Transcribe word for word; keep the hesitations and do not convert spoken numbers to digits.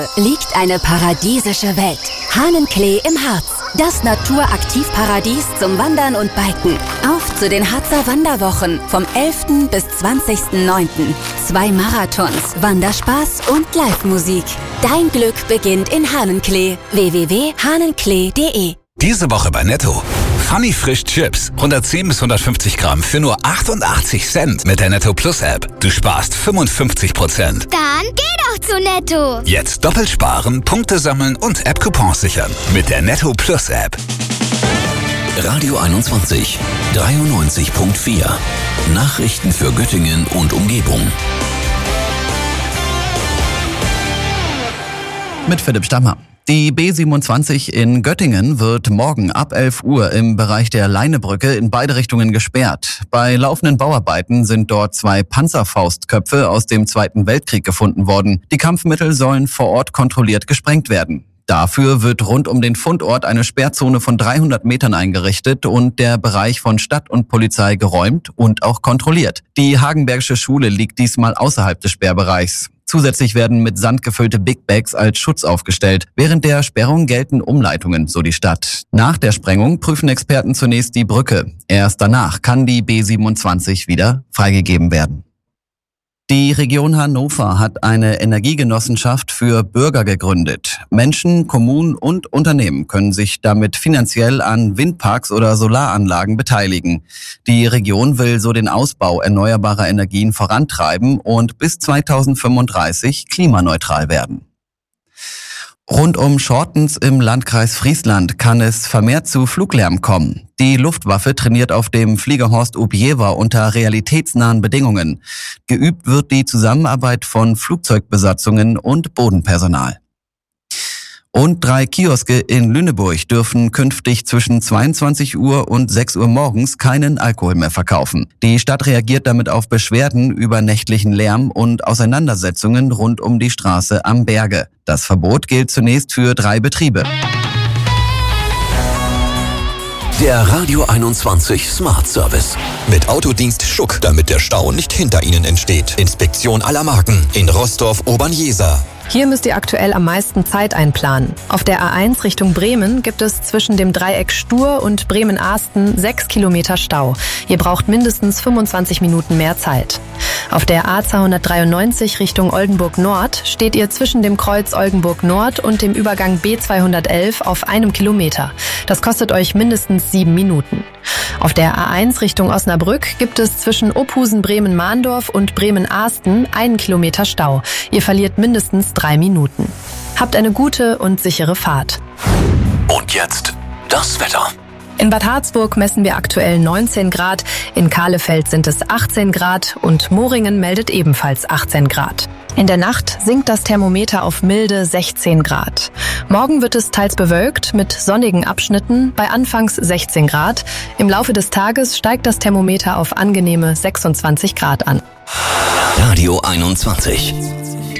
liegt eine paradiesische Welt. Hahnenklee im Harz. Das Naturaktivparadies zum Wandern und Biken. Auf zu den Harzer Wanderwochen vom elften bis zwanzigsten neunten Zwei Marathons, Wanderspaß und Live-Musik. Dein Glück beginnt in Hahnenklee. w w w punkt hahnenklee punkt de Diese Woche bei Netto. Funny Frisch Chips. hundertzehn bis hundertfünfzig Gramm für nur achtundachtzig Cent mit der Netto Plus App. Du sparst fünfundfünfzig Prozent. Dann geh doch zu Netto. Jetzt doppelt sparen, Punkte sammeln und App-Coupons sichern. Mit der Netto Plus App. Radio einundzwanzig, dreiundneunzig Komma vier. Nachrichten für Göttingen und Umgebung. Mit Philipp Stammer. Die B siebenundzwanzig in Göttingen wird morgen ab elf Uhr im Bereich der Leinebrücke in beide Richtungen gesperrt. Bei laufenden Bauarbeiten sind dort zwei Panzerfaustköpfe aus dem Zweiten Weltkrieg gefunden worden. Die Kampfmittel sollen vor Ort kontrolliert gesprengt werden. Dafür wird rund um den Fundort eine Sperrzone von dreihundert Metern eingerichtet und der Bereich von Stadt und Polizei geräumt und auch kontrolliert. Die Hagenbergische Schule liegt diesmal außerhalb des Sperrbereichs. Zusätzlich werden mit Sand gefüllte Big Bags als Schutz aufgestellt. Während der Sperrung gelten Umleitungen, so die Stadt. Nach der Sprengung prüfen Experten zunächst die Brücke. Erst danach kann die B siebenundzwanzig wieder freigegeben werden. Die Region Hannover hat eine Energiegenossenschaft für Bürger gegründet. Menschen, Kommunen und Unternehmen können sich damit finanziell an Windparks oder Solaranlagen beteiligen. Die Region will so den Ausbau erneuerbarer Energien vorantreiben und bis zweitausendfünfunddreißig klimaneutral werden. Rund um Schortens im Landkreis Friesland kann es vermehrt zu Fluglärm kommen. Die Luftwaffe trainiert auf dem Fliegerhorst Ubjewa unter realitätsnahen Bedingungen. Geübt wird die Zusammenarbeit von Flugzeugbesatzungen und Bodenpersonal. Und drei Kioske in Lüneburg dürfen künftig zwischen zweiundzwanzig Uhr und sechs Uhr morgens keinen Alkohol mehr verkaufen. Die Stadt reagiert damit auf Beschwerden über nächtlichen Lärm und Auseinandersetzungen rund um die Straße am Berge. Das Verbot gilt zunächst für drei Betriebe. Der Radio einundzwanzig Smart Service. Mit Autodienst Schuck, damit der Stau nicht hinter Ihnen entsteht. Inspektion aller Marken in Rostorf-Obernjeser. Hier müsst ihr aktuell am meisten Zeit einplanen. Auf der A eins Richtung Bremen gibt es zwischen dem Dreieck Stur und Bremen-Ahsten sechs Kilometer Stau. Ihr braucht mindestens fünfundzwanzig Minuten mehr Zeit. Auf der A zweihundertdreiundneunzig Richtung Oldenburg Nord steht ihr zwischen dem Kreuz Oldenburg Nord und dem Übergang B zweihundertelf auf einem Kilometer. Das kostet euch mindestens sieben Minuten. Auf der A eins Richtung Osnabrück gibt es zwischen Ophusen-Bremen-Mahndorf und Bremen-Ahsten einen Kilometer Stau. Ihr verliert mindestens drei Minuten. Habt eine gute und sichere Fahrt. Und jetzt das Wetter. In Bad Harzburg messen wir aktuell neunzehn Grad, in Kahlefeld sind es achtzehn Grad und Moringen meldet ebenfalls achtzehn Grad. In der Nacht sinkt das Thermometer auf milde sechzehn Grad. Morgen wird es teils bewölkt mit sonnigen Abschnitten bei anfangs sechzehn Grad. Im Laufe des Tages steigt das Thermometer auf angenehme sechsundzwanzig Grad an. Radio einundzwanzig.